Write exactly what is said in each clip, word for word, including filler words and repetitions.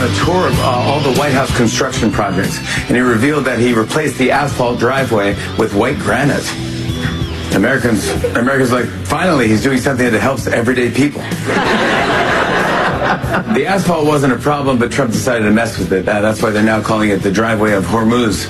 on a tour of uh, all the White House construction projects, and he revealed that he replaced the asphalt driveway with white granite. Americans, Americans are like, finally, he's doing something that helps everyday people. The asphalt wasn't a problem, but Trump decided to mess with it. Uh, that's why they're now calling it the driveway of Hormuz.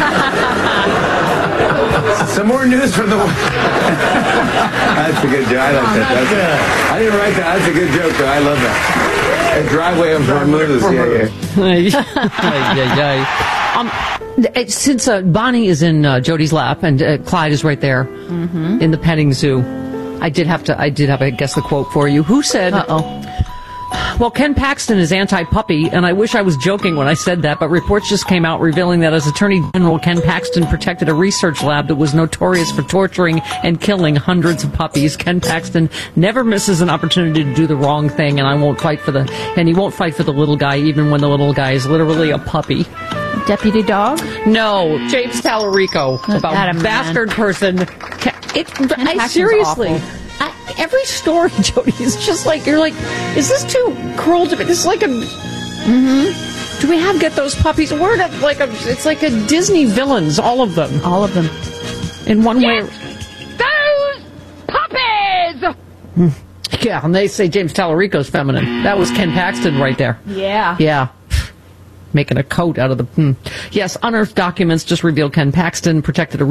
Some more news from the... That's a good joke. I like that. That's good. I didn't write that. That's a good joke, though. I love that. A driveway of Hormuz. Yeah, yeah. yeah, yeah. Um, since uh, Bonnie is in uh, Jody's lap and uh, Clyde is right there mm-hmm. in the petting zoo, I did have to. I did have to guess the quote for you. Who said? Uh-oh. Well, Ken Paxton is anti-puppy, and I wish I was joking when I said that, but reports just came out revealing that as Attorney General, Ken Paxton protected a research lab that was notorious for torturing and killing hundreds of puppies. Ken Paxton never misses an opportunity to do the wrong thing, and I won't fight for the, and he won't fight for the little guy, even when the little guy is literally a puppy. Deputy dog? No, James Tallarico, about bastard person. It, I seriously. I, every story, Jody, is just like, you're like, is this too cruel to be? This is like a, mm-hmm. Do we have Get Those Puppies? We're not like a, it's like a Disney villains, all of them. All of them. In one Get way. Those puppies! Yeah, and they say James Tallarico's feminine. That was Ken Paxton right there. Yeah. Yeah. Making a coat out of the, hmm. Yes, unearthed documents just revealed Ken Paxton protected a